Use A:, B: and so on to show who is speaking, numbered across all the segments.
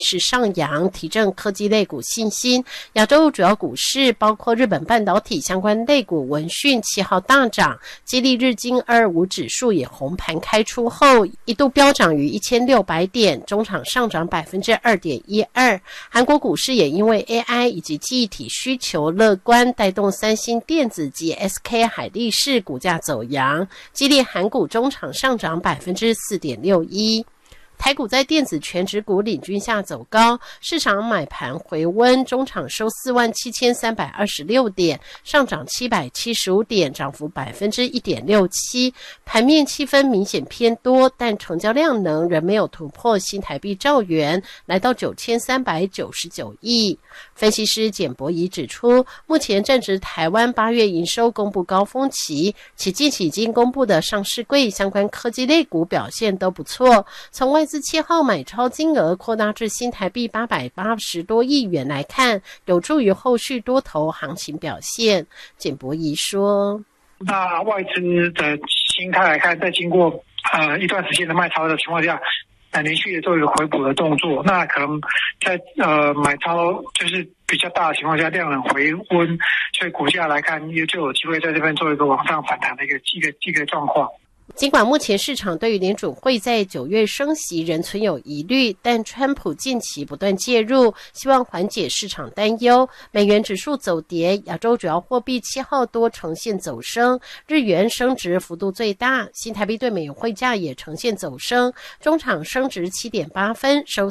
A: 是上扬，提振科技类股信心。亚洲主要股市包括日本半导体相关类股文讯7号大涨，激励日经225指数也红盘开出后一度飙涨逾1600点，中场上涨 2.12%。韩国股市也因为 AI 以及记忆体需求乐观，带动三星电子及 SK 海力士股价走扬，激励韩股中场上涨 4.61%。台股在电子全指股领军下走高，市场买盘回温，中场收47326点，上涨775点，涨幅 1.67%。盘面气氛明显偏多，但成交量能仍没有突破新台币兆元，来到9399亿。分析师简博仪指出，目前正值台湾8月营收公布高峰期，且近期已经公布的上市柜相关科技类股表现都不错，从外资7号买超金额扩大至新台币880多亿元来看，有助于后续多头行情表现。简博仪说，
B: 那外资的心态来看，在经过一段时间的卖超的情况下，连续的做一个回补的动作，那可能在买超就是比较大的情况下，量能回温，所以股价来看也就有机会在这边做一个往上反弹的一个状况。
A: 尽管目前市场对于联准会在9月升息仍存有疑虑，但川普近期不断介入，希望缓解市场担忧。美元指数走跌，亚洲主要货币7号多呈现走升，日元升值幅度最大，新台币对美元汇价也呈现走升，中场升值7.8分，收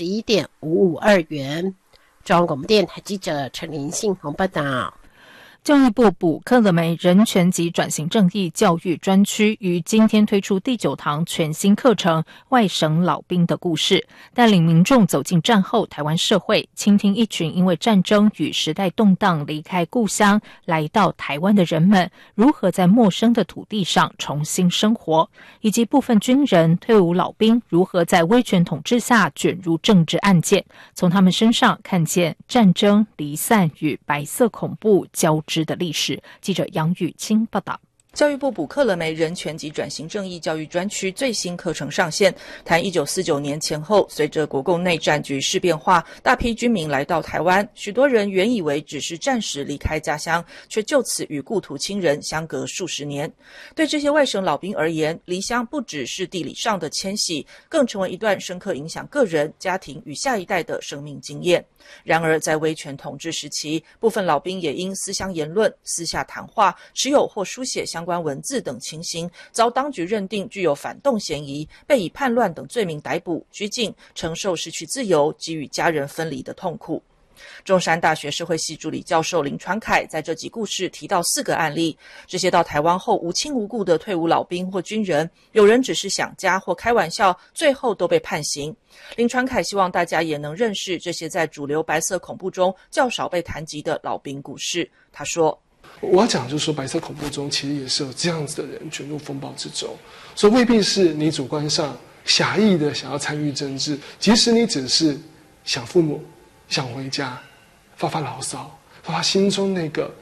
A: 31.552元。中央广播电台记者陈林信鸿报道。
C: 教育部补课了没人权及转型正义教育专区于今天推出第9堂全新课程《外省老兵的故事》，带领民众走进战后台湾社会，倾听一群因为战争与时代动荡离开故乡来到台湾的人们如何在陌生的土地上重新生活，以及部分军人、退伍老兵如何在威权统治下卷入政治案件，从他们身上看见战争、离散与白色恐怖交织的历史。记者杨雨清报道。
D: 教育部补课了没人权及转型正义教育专区最新课程上线，谈1949年前后，随着国共内战局势变化，大批军民来到台湾，许多人原以为只是暂时离开家乡，却就此与故土亲人相隔数十年。对这些外省老兵而言，离乡不只是地理上的迁徙，更成为一段深刻影响个人、家庭与下一代的生命经验。然而在威权统治时期，部分老兵也因思乡言论、私下谈话、持有或书写相关文字等情形，遭当局认定具有反动嫌疑，被以叛乱等罪名逮捕、拘禁，承受失去自由及与家人分离的痛苦。中山大学社会系助理教授林传凯在这集故事提到4个案例，这些到台湾后无亲无故的退伍老兵或军人，有人只是想家或开玩笑，最后都被判刑。林传凯希望大家也能认识这些在主流白色恐怖中较少被谈及的老兵故事。他说，
E: 我要讲就是说，白色恐怖中其实也是有这样子的人卷入风暴之中，所以未必是你主观上狭义的想要参与政治，即使你只是想父母、想回家，发发牢骚，发发心中那个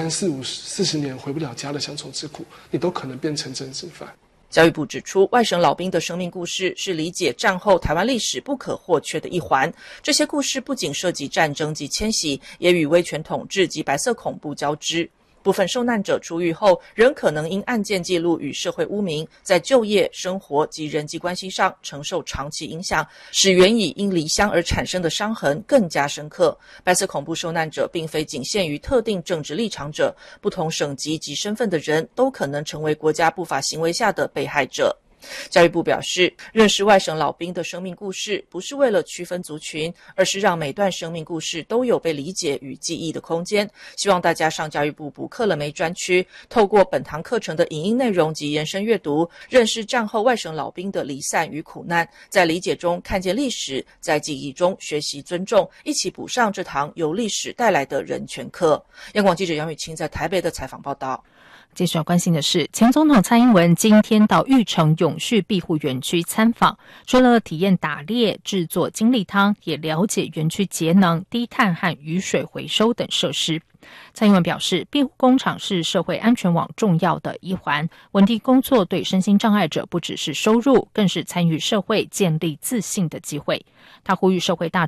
E: 40年回不了家的乡愁之苦，你都可能变成政治犯。
D: 教育部指出，外省老兵的生命故事是理解战后台湾历史不可或缺的一环。这些故事不仅涉及战争及迁徙，也与威权统治及白色恐怖交织。部分受难者出狱后，仍可能因案件记录与社会污名，在就业、生活及人际关系上承受长期影响，使原已因离乡而产生的伤痕更加深刻。白色恐怖受难者并非仅限于特定政治立场者，不同省级及身份的人都可能成为国家不法行为下的被害者。教育部表示，认识外省老兵的生命故事，不是为了区分族群，而是让每段生命故事都有被理解与记忆的空间。希望大家上教育部补课了没专区，透过本堂课程的影音内容及延伸阅读，认识战后外省老兵的离散与苦难，在理解中看见历史，在记忆中学习尊重，一起补上这堂由历史带来的人权课。央广记者杨雨清在台北的采访报道。
C: 接下来关心的是，前总统蔡英文今天到玉成永续庇护园区参访，除了体验打猎、制作精力汤，也了解园区节能、低碳和雨水回收等设施。蔡英文表示，庇护工厂是社会安全网重要的一环，稳定工作对身心障碍者不只是收入，更是参与社会、建立自信的机会。他呼吁社会大